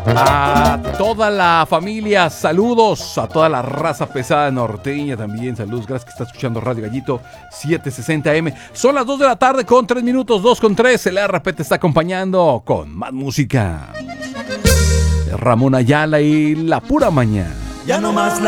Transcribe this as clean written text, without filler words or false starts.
A toda la familia, saludos. A toda la raza pesada norteña también, saludos. Gracias que está escuchando Radio Gallito 760M. Son las 2 de la tarde con 3 minutos, 2 con 3. El RP te está acompañando con más música. Ramón Ayala y La Pura Mañana. Ya no más la